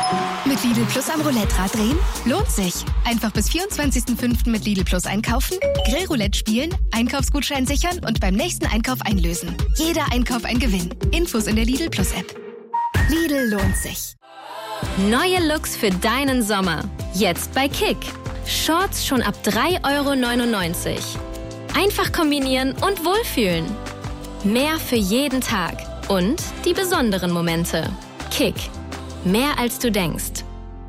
Mit Lidl Plus am Roulette-Rad drehen? Lohnt sich. Einfach bis 24.05. mit Lidl Plus einkaufen, Grillroulette spielen, Einkaufsgutschein sichern und beim nächsten Einkauf einlösen. Jeder Einkauf ein Gewinn. Infos in der Lidl Plus App. Lidl lohnt sich. Neue Looks für deinen Sommer. Jetzt bei Kick. Shorts schon ab 3,99 €. Einfach kombinieren und wohlfühlen. Mehr für jeden Tag. Und die besonderen Momente. Kick. Mehr als du denkst.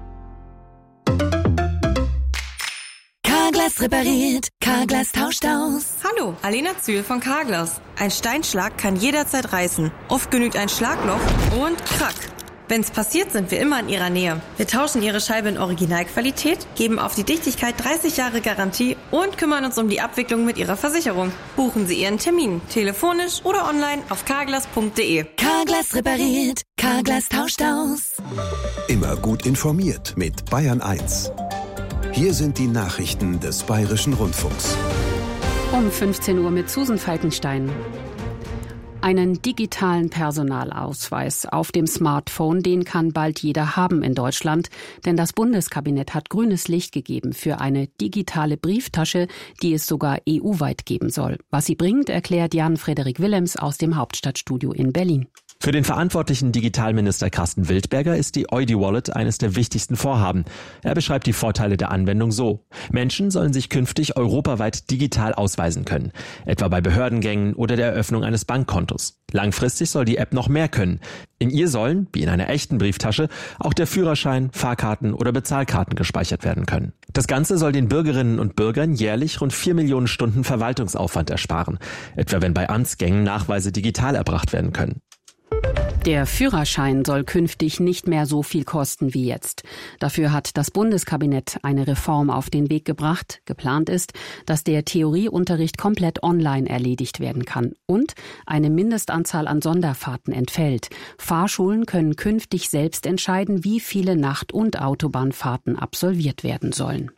Carglass repariert, Carglass tauscht aus. Hallo, Alena Zühl von Carglass. Ein Steinschlag kann jederzeit reißen. Oft genügt ein Schlagloch und krack. Wenn's passiert, sind wir immer in Ihrer Nähe. Wir tauschen Ihre Scheibe in Originalqualität, geben auf die Dichtigkeit 30 Jahre Garantie und kümmern uns um die Abwicklung mit Ihrer Versicherung. Buchen Sie Ihren Termin, telefonisch oder online auf carglass.de. Carglass repariert, Carglass tauscht aus. Immer gut informiert mit Bayern 1. Hier sind die Nachrichten des Bayerischen Rundfunks. Um 15 Uhr mit Susan Falkenstein. Einen digitalen Personalausweis auf dem Smartphone, den kann bald jeder haben in Deutschland, denn das Bundeskabinett hat grünes Licht gegeben für eine digitale Brieftasche, die es sogar EU-weit geben soll. Was sie bringt, erklärt Jan-Frederik Willems aus dem Hauptstadtstudio in Berlin. Für den verantwortlichen Digitalminister Carsten Wildberger ist die Eudi-Wallet eines der wichtigsten Vorhaben. Er beschreibt die Vorteile der Anwendung so: Menschen sollen sich künftig europaweit digital ausweisen können, etwa bei Behördengängen oder der Eröffnung eines Bankkontos. Langfristig soll die App noch mehr können. In ihr sollen, wie in einer echten Brieftasche, auch der Führerschein, Fahrkarten oder Bezahlkarten gespeichert werden können. Das Ganze soll den Bürgerinnen und Bürgern jährlich rund 4 Millionen Stunden Verwaltungsaufwand ersparen, etwa wenn bei Amtsgängen Nachweise digital erbracht werden können. Der Führerschein soll künftig nicht mehr so viel kosten wie jetzt. Dafür hat das Bundeskabinett eine Reform auf den Weg gebracht. Geplant ist, dass der Theorieunterricht komplett online erledigt werden kann und eine Mindestanzahl an Sonderfahrten entfällt. Fahrschulen können künftig selbst entscheiden, wie viele Nacht- und Autobahnfahrten absolviert werden sollen.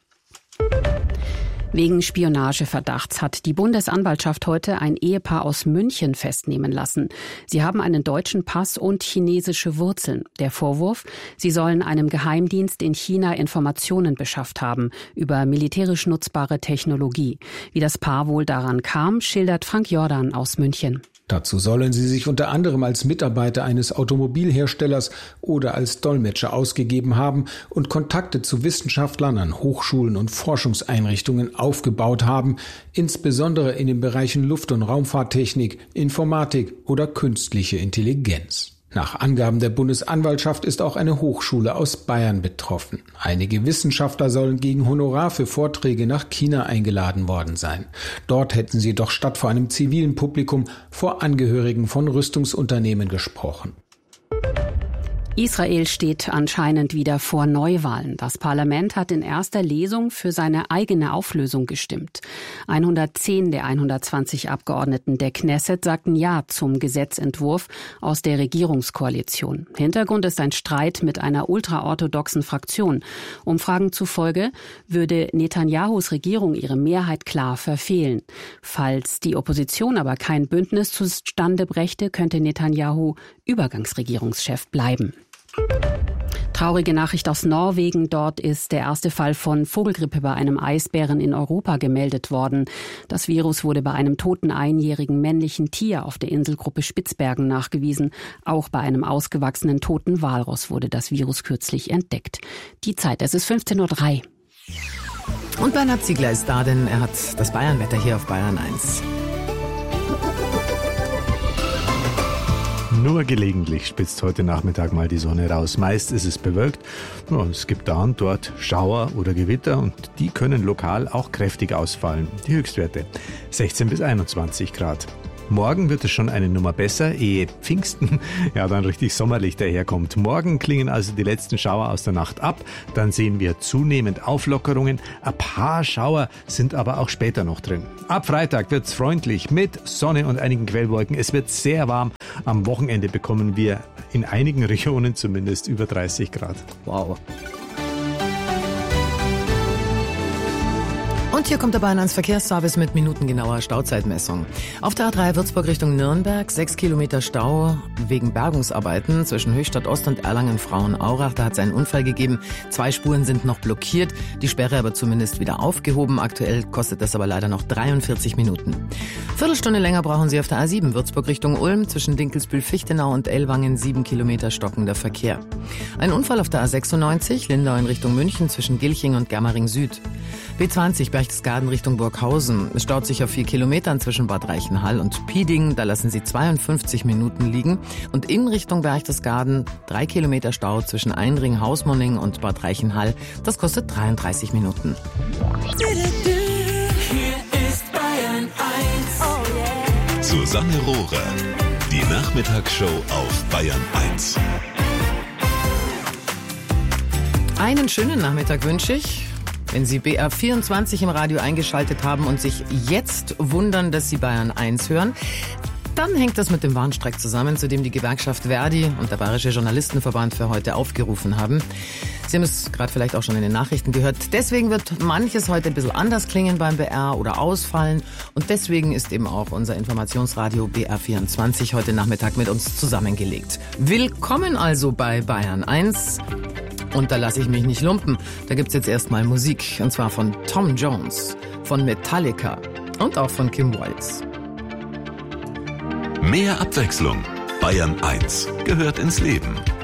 Wegen Spionageverdachts hat die Bundesanwaltschaft heute ein Ehepaar aus München festnehmen lassen. Sie haben einen deutschen Pass und chinesische Wurzeln. Der Vorwurf: Sie sollen einem Geheimdienst in China Informationen beschafft haben über militärisch nutzbare Technologie. Wie das Paar wohl daran kam, schildert Frank Jordan aus München. Dazu sollen sie sich unter anderem als Mitarbeiter eines Automobilherstellers oder als Dolmetscher ausgegeben haben und Kontakte zu Wissenschaftlern an Hochschulen und Forschungseinrichtungen aufgebaut haben, insbesondere in den Bereichen Luft- und Raumfahrttechnik, Informatik oder künstliche Intelligenz. Nach Angaben der Bundesanwaltschaft ist auch eine Hochschule aus Bayern betroffen. Einige Wissenschaftler sollen gegen Honorar für Vorträge nach China eingeladen worden sein. Dort hätten sie doch statt vor einem zivilen Publikum vor Angehörigen von Rüstungsunternehmen gesprochen. Israel steht anscheinend wieder vor Neuwahlen. Das Parlament hat in erster Lesung für seine eigene Auflösung gestimmt. 110 der 120 Abgeordneten der Knesset sagten Ja zum Gesetzentwurf aus der Regierungskoalition. Hintergrund ist ein Streit mit einer ultraorthodoxen Fraktion. Umfragen zufolge würde Netanyahus Regierung ihre Mehrheit klar verfehlen. Falls die Opposition aber kein Bündnis zustande brächte, könnte Netanyahu Übergangsregierungschef bleiben. Traurige Nachricht aus Norwegen. Dort ist der erste Fall von Vogelgrippe bei einem Eisbären in Europa gemeldet worden. Das Virus wurde bei einem toten einjährigen männlichen Tier auf der Inselgruppe Spitzbergen nachgewiesen. Auch bei einem ausgewachsenen toten Walross wurde das Virus kürzlich entdeckt. Die Zeit, es ist 15:03 Uhr. Und Bernhard Ziegler ist da, denn er hat das Bayernwetter hier auf Bayern 1. Nur gelegentlich spitzt heute Nachmittag mal die Sonne raus. Meist ist es bewölkt. Ja, es gibt da und dort Schauer oder Gewitter und die können lokal auch kräftig ausfallen. Die Höchstwerte 16 bis 21 Grad. Morgen wird es schon eine Nummer besser, ehe Pfingsten ja dann richtig sommerlich daherkommt. Morgen klingen also die letzten Schauer aus der Nacht ab, dann sehen wir zunehmend Auflockerungen. Ein paar Schauer sind aber auch später noch drin. Ab Freitag wird's freundlich mit Sonne und einigen Quellwolken. Es wird sehr warm. Am Wochenende bekommen wir in einigen Regionen zumindest über 30 Grad. Wow. Und hier kommt der Bayern 1 Verkehrsservice mit minutengenauer Stauzeitmessung. Auf der A3 Würzburg Richtung Nürnberg 6 Kilometer Stau wegen Bergungsarbeiten zwischen Höchstadt Ost und Erlangen-Frauenaurach. Da hat es einen Unfall gegeben. 2 Spuren sind noch blockiert, die Sperre aber zumindest wieder aufgehoben. Aktuell kostet das aber leider noch 43 Minuten. Viertelstunde länger brauchen Sie auf der A7 Würzburg Richtung Ulm zwischen Dinkelsbühl-Fichtenau und Ellwangen 7 Kilometer stockender Verkehr. Ein Unfall auf der A96 Lindau in Richtung München zwischen Gilching und Germering Süd. B20 Berchtesgaden Richtung Burghausen. Es staut sich auf 4 Kilometern zwischen Bad Reichenhall und Piedingen. Da lassen Sie 52 Minuten liegen. Und in Richtung Berchtesgaden 3 Kilometer Stau zwischen Einring, Hausmolling und Bad Reichenhall. Das kostet 33 Minuten. Hier ist Bayern 1. Susanne Rohrer. Die Nachmittagsshow auf Bayern 1. Einen schönen Nachmittag wünsche ich. Wenn Sie BR24 im Radio eingeschaltet haben und sich jetzt wundern, dass Sie Bayern 1 hören, dann hängt das mit dem Warnstreik zusammen, zu dem die Gewerkschaft Verdi und der Bayerische Journalistenverband für heute aufgerufen haben. Sie haben es gerade vielleicht auch schon in den Nachrichten gehört. Deswegen wird manches heute ein bisschen anders klingen beim BR oder ausfallen. Und deswegen ist eben auch unser Informationsradio BR24 heute Nachmittag mit uns zusammengelegt. Willkommen also bei Bayern 1. Und da lasse ich mich nicht lumpen. Da gibt's jetzt erstmal Musik. Und zwar von Tom Jones, von Metallica und auch von Kim Wilde. Mehr Abwechslung. Bayern 1 gehört ins Leben.